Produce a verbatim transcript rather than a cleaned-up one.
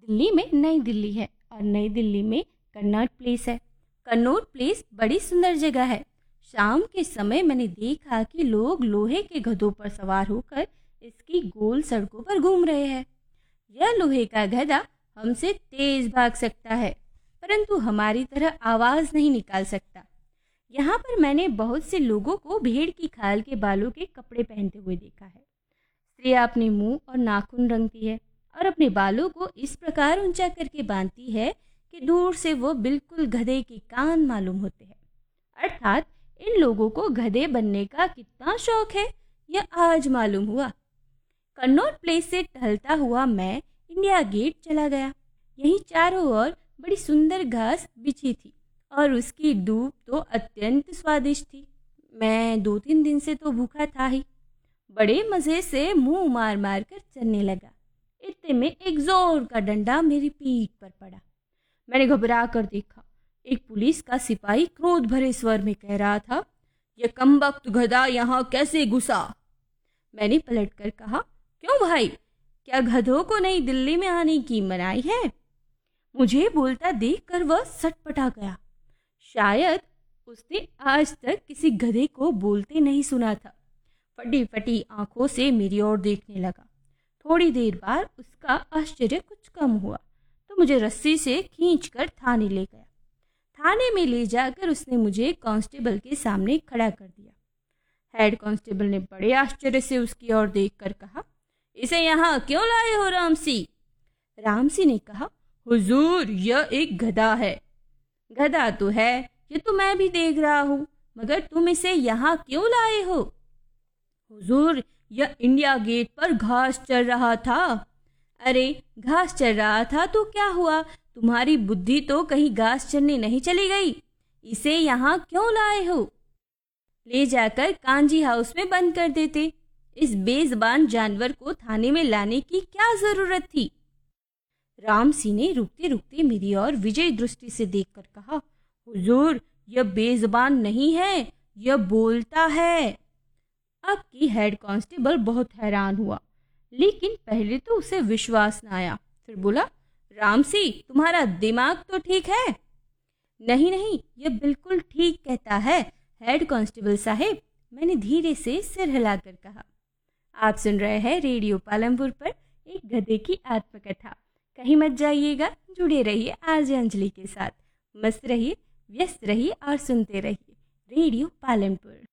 दिल्ली में नई दिल्ली है और नई दिल्ली में कन्नॉट प्लेस है। कन्नॉट प्लेस बड़ी सुंदर जगह है। शाम के समय मैंने देखा कि लोग लोहे के गधों पर सवार होकर इसकी गोल सड़कों पर घूम रहे हैं। यह लोहे का गधा हमसे तेज भाग सकता है, परंतु हमारी तरह आवाज नहीं निकाल सकता। यहाँ पर मैंने बहुत से लोगों को भेड़ की खाल के बालों के कपड़े पहनते हुए देखा है। स्त्रियाँ अपने मुंह और नाखून रंगती है और अपने बालों को इस प्रकार ऊंचा करके बांधती है कि दूर से वो बिल्कुल गधे के कान मालूम होते हैं। अर्थात इन लोगों को गधे बनने का कितना शौक है, यह आज मालूम हुआ। कन्नॉट प्लेस से टहलता हुआ मैं इंडिया गेट चला गया। यहीं चारों ओर बड़ी सुंदर घास बिछी थी और उसकी दूब तो अत्यंत स्वादिष्ट थी। मैं दो तीन दिन से तो भूखा था ही। बड़े मज़े से मुंह मार मार कर चलने लगा। इतने में एक जोर का डंडा मेरी पीठ पर पड़ा। मैंने घबरा कर देखा। एक पुलिस का सिपाही क्रोध भरे स्वर में कह रहा था, यह कमबख्त गधा यहाँ कैसे घुसा? मैंने पलट कर कहा, क्यों भाई, क्या गधों को नई दिल्ली में आने की मनाही है? मुझे बोलता देखकर वह सटपटा गया। शायद उसने आज तक किसी गधे को बोलते नहीं सुना था। फटी फटी आंखों से मेरी ओर देखने लगा। थोड़ी देर बाद उसका आश्चर्य कुछ कम हुआ तो मुझे रस्सी से खींचकर थाने ले गया। थाने में ले जाकर उसने मुझे कांस्टेबल के सामने खड़ा कर दिया। हेड कांस्टेबल ने बड़े आश्चर्य से उसकी ओर देखकर कहा, इसे यहाँ क्यों लाए हो रामसी? रामसी ने कहा, हुजूर, यह एक गधा है। गधा तो है, ये तो मैं भी देख रहा हूँ, मगर तुम इसे यहाँ क्यों लाए हो? हुजूर, यह इंडिया गेट पर घास चर रहा था। अरे, घास चर रहा था तो क्या हुआ? तुम्हारी बुद्धि तो कहीं घास चरने नहीं चली गई। इसे यहाँ क्यों लाए हो? ले जाकर कांजी हाउस में बंद कर देते। इस बेज़बान जानवर को थाने में लाने की क्या जरूरत थी? रामसी ने रुकते रुकते मेरी ओर विजय दृष्टि से देखकर कहा, हुजूर, यह बेज़बान नहीं है, यह बोलता है। अब की हेड कांस्टेबल बहुत हैरान हुआ, लेकिन पहले तो उसे विश्वास न आया। फिर बोला, रामसी, तुम्हारा दिमाग तो ठीक है? नहीं नहीं, यह बिल्कुल ठीक कहता है हेड कांस्टेबल साहब, मैंने धीरे से सिर हिलाकर कहा। आप सुन रहे हैं रेडियो पालमपुर पर एक गधे की आत्मकथा। कहीं मत जाइएगा, जुड़े रहिए आरजे अंजलि के साथ। मस्त रहिए, व्यस्त रहिए और सुनते रहिए रेडियो पालमपुर।